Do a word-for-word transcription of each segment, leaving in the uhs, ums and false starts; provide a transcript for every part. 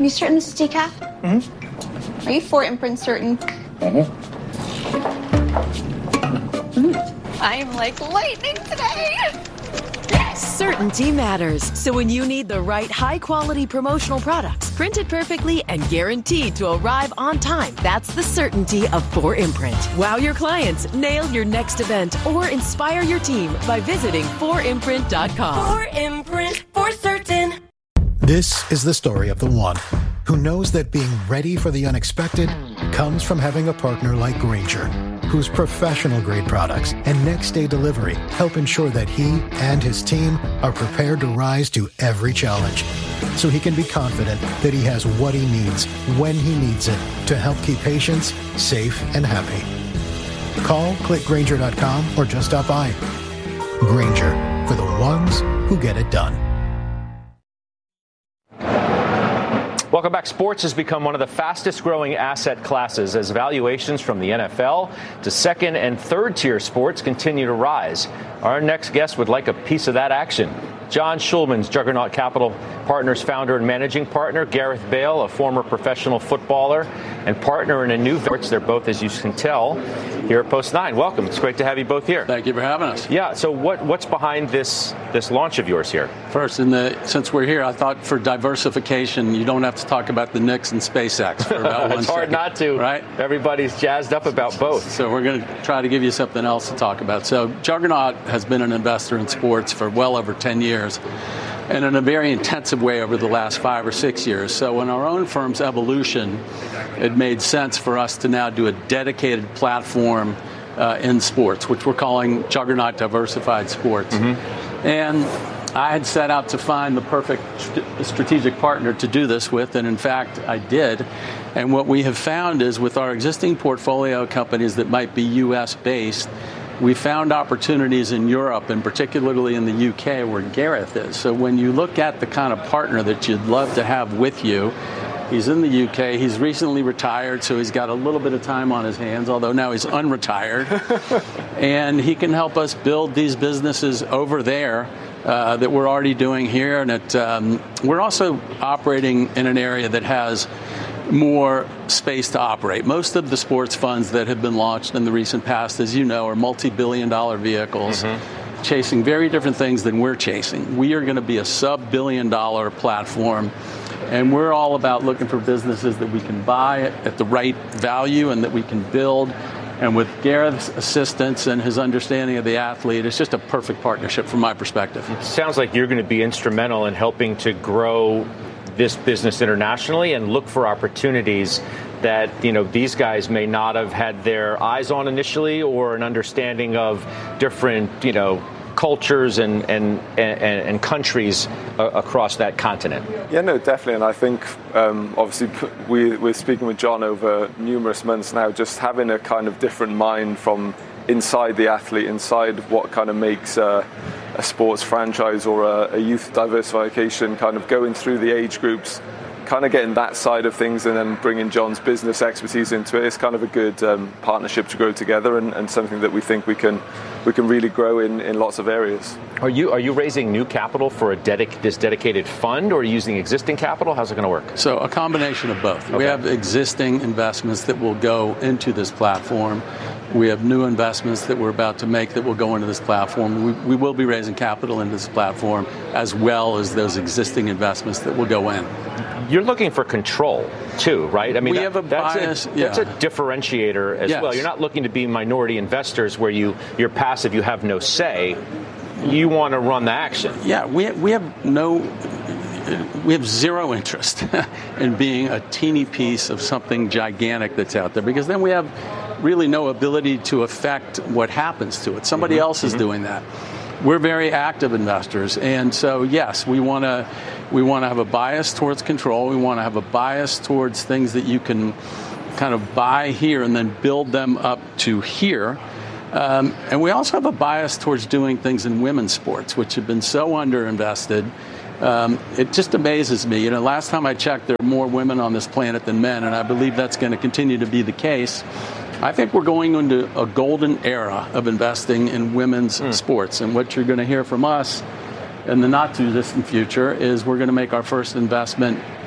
you certain this is decaf? Mm-hmm. Are you for imprint certain? Mm-hmm. Mm. I'm like lightning today. Certainty matters. So when you need the right high-quality promotional products, printed perfectly and guaranteed to arrive on time, that's the certainty of four imprint. Wow your clients, nail your next event, or inspire your team by visiting four imprint dot com. four imprint, for certain. This is the story of the one who knows that being ready for the unexpected comes from having a partner like Grainger, whose professional-grade products and next-day delivery help ensure that he and his team are prepared to rise to every challenge, so he can be confident that he has what he needs when he needs it to help keep patients safe and happy. Call, click Grainger dot com, or just stop by. Grainger, for the ones who get it done. Welcome back. Sports has become one of the fastest growing asset classes as valuations from the N F L to second and third tier sports continue to rise. Our next guest would like a piece of that action. John Schulman's Juggernaut Capital Partners founder and managing partner, Gareth Bale, a former professional footballer and partner in a new venture. They're both, as you can tell, here at Post nine. Welcome. It's great to have you both here. Thank you for having us. Yeah. So what what's behind this this launch of yours here? First, in the since we're here, I thought for diversification, you don't have to talk about the Knicks and SpaceX for about one It's hard second, not to. right? Everybody's jazzed up about both. So we're going to try to give you something else to talk about. So Juggernaut has been an investor in sports for well over ten years. And in a very intensive way over the last five or six years. So in our own firm's evolution, it made sense for us to now do a dedicated platform uh, in sports, which we're calling Juggernaut Diversified Sports. Mm-hmm. And I had set out to find the perfect st- strategic partner to do this with, and in fact, I did. And what we have found is with our existing portfolio companies that might be U S based, we found opportunities in Europe, and particularly in the U K, where Gareth is. So when you look at the kind of partner that you'd love to have with you, he's in the U K. He's recently retired, so he's got a little bit of time on his hands, although now he's unretired. And he can help us build these businesses over there uh, that we're already doing here. And it, um, we're also operating in an area that has more space to operate. Most of the sports funds that have been launched in the recent past, as you know, are multi-billion dollar vehicles mm-hmm. chasing very different things than we're chasing. We are going to be a sub-billion dollar platform, and we're all about looking for businesses that we can buy at the right value and that we can build. And with Gareth's assistance and his understanding of the athlete, it's just a perfect partnership from my perspective. It sounds like you're going to be instrumental in helping to grow this business internationally and look for opportunities that, you know, these guys may not have had their eyes on initially, or an understanding of different, you know, cultures and and and, and countries uh, across that continent. Yeah, no, definitely. And I think um, obviously we, we're speaking with John over numerous months now, just having a kind of different mind from inside the athlete, inside what kind of makes uh, a sports franchise or a, a youth diversification, kind of going through the age groups, kind of getting that side of things, and then bringing John's business expertise into it. It's kind of a good um, partnership to grow together, and, and something that we think we can we can really grow in, in lots of areas. Are you are you raising new capital for a dedic- this dedicated fund, or are you using existing capital? How's it going to work? So a combination of both. Okay. We have existing investments that will go into this platform. We have new investments that we're about to make that will go into this platform. We, we will be raising capital into this platform, as well as those existing investments that will go in. You're looking for control, too, right? I mean, we that, have a that's, bias, a, yeah. that's a differentiator as yes. well. You're not looking to be minority investors where you, you're passive, you have no say. You want to run the action. Yeah, we, we have no... We have zero interest in being a teeny piece of something gigantic that's out there, because then we have really no ability to affect what happens to it. Somebody mm-hmm. else is mm-hmm. doing that. We're very active investors, and so yes, we want to we want to have a bias towards control. We want to have a bias towards things that you can kind of buy here and then build them up to here. Um, and we also have a bias towards doing things in women's sports, which have been so underinvested. Um, it just amazes me. You know, last time I checked, there are more women on this planet than men, and I believe that's going to continue to be the case. I think we're going into a golden era of investing in women's mm. sports, and what you're going to hear from us in the not-too-distant future is we're going to make our first investment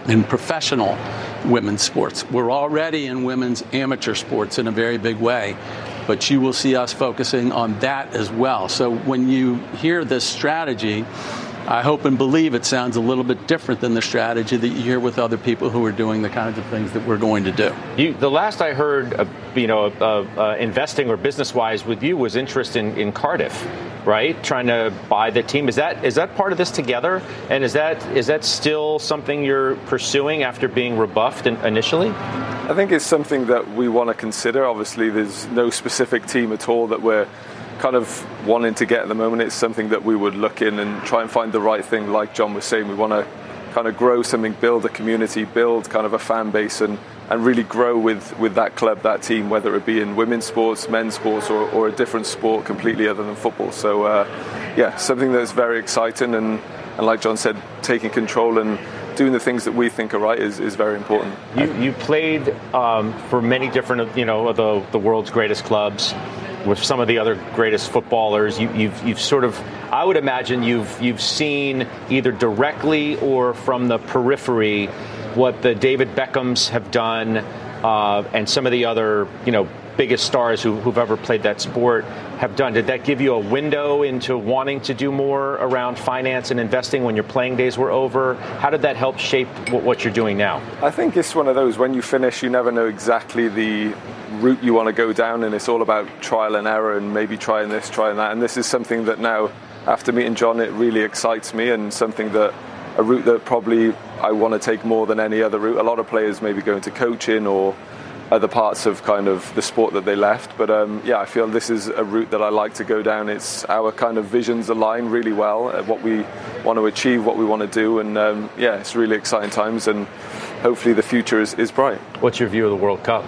in professional women's sports. We're already in women's amateur sports in a very big way, but you will see us focusing on that as well. So when you hear this strategy, I hope and believe it sounds a little bit different than the strategy that you hear with other people who are doing the kinds of things that we're going to do. You, the last I heard, uh, you know, uh, uh, investing or business-wise with you was interest in, in Cardiff, right? Trying to buy the team. Is that is that part of this together? And is that is that still something you're pursuing after being rebuffed in, initially? I think it's something that we want to consider. Obviously, there's no specific team at all that we're kind of wanting to get at the moment. It's something that we would look in and try and find the right thing. Like John was saying, we want to kind of grow something, build a community, build kind of a fan base, and, and really grow with, with that club, that team, whether it be in women's sports, men's sports, or, or a different sport completely other than football. So, uh, yeah, something that's very exciting. And, and like John said, taking control and doing the things that we think are right is, is very important. You, you played um, for many different, you know, the, the world's greatest clubs, with some of the other greatest footballers. You, you've, you've sort of, I would imagine you've, you've seen either directly or from the periphery what the David Beckhams have done, uh, and some of the other, you know, biggest stars who, who've ever played that sport have done. Did that give you a window into wanting to do more around finance and investing when your playing days were over? How did that help shape what, what you're doing now? I think it's one of those, when you finish, you never know exactly the route you want to go down, and it's all about trial and error and maybe trying this, trying that. And this is something that now, after meeting John, it really excites me, and something that, a route that probably I want to take more than any other route. A lot of players maybe go into coaching or other parts of kind of the sport that they left. But um, yeah, I feel this is a route that I like to go down. It's our kind of visions align really well at what we want to achieve, what we want to do. And um, yeah, it's really exciting times, and hopefully the future is, is bright. What's your view of the World Cup?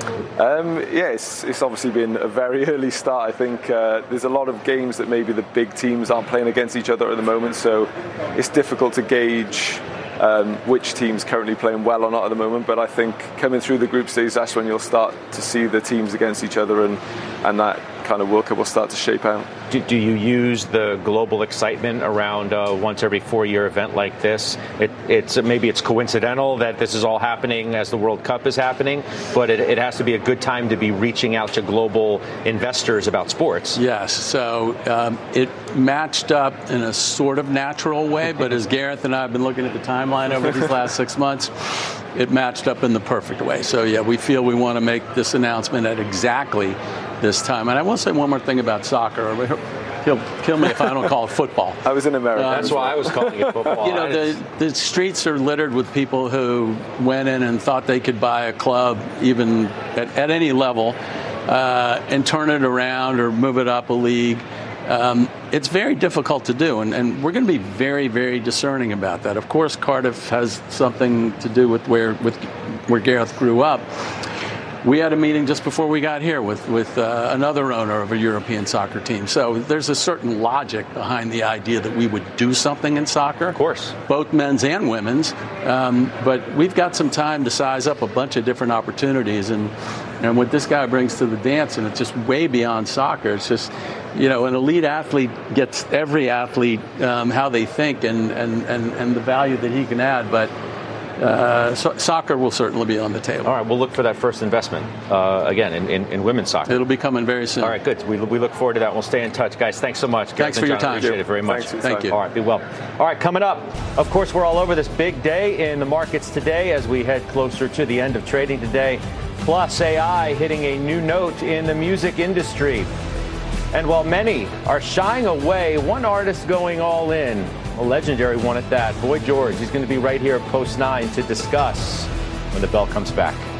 Um, yeah, it's, it's obviously been a very early start. I think uh, there's a lot of games that maybe the big teams aren't playing against each other at the moment, so it's difficult to gauge um, which team's currently playing well or not at the moment. But I think coming through the group stage, that's when you'll start to see the teams against each other, and, and that kind of World Cup will start to shape out. Do, do you use the global excitement around a once every four year event like this? It, it's maybe it's coincidental that this is all happening as the World Cup is happening, but it, it has to be a good time to be reaching out to global investors about sports. Yes, so um, it matched up in a sort of natural way, but as Gareth and I have been looking at the timeline over these last six months, it matched up in the perfect way. So yeah, we feel we want to make this announcement at exactly this time. And I will say one more thing about soccer. He'll kill me if I don't call it football. I was in America. Uh, That's why I was calling it football. You know, the, the streets are littered with people who went in and thought they could buy a club, even at, at any level, uh, and turn it around or move it up a league. Um, it's very difficult to do, and, and we're going to be very, very discerning about that. Of course, Cardiff has something to do with where with where Gareth grew up. We had a meeting just before we got here with, with uh, another owner of a European soccer team. So there's a certain logic behind the idea that we would do something in soccer. Of course. Both men's and women's. Um, but we've got some time to size up a bunch of different opportunities. And, and what this guy brings to the dance, and it's just way beyond soccer. It's just, you know, an elite athlete gets every athlete um, how they think and, and, and, and the value that he can add. But Uh, so, soccer will certainly be on the table. All right, we'll look for that first investment, uh, again, in, in, in women's soccer. It'll be coming very soon. All right, good. We, we look forward to that. We'll stay in touch. Guys, thanks so much. Thanks for your time. Appreciate it very much. Thanks. Thank you. All right, be well. All right, coming up, of course, we're all over this big day in the markets today as we head closer to the end of trading today. Plus, A I hitting a new note in the music industry. And while many are shying away, one artist going all in. A legendary one at that. Boy George, he's going to be right here at Post nine to discuss when the bell comes back.